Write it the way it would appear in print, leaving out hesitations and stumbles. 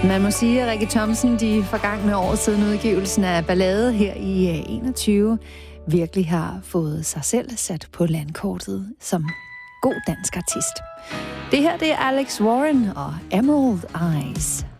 Man må sige, at Rikke Thomsen de forgangne år siden udgivelsen af Ballade her i 21 virkelig har fået sig selv sat på landkortet som god dansk artist. Det her det er Alex Warren og Emerald Eyes.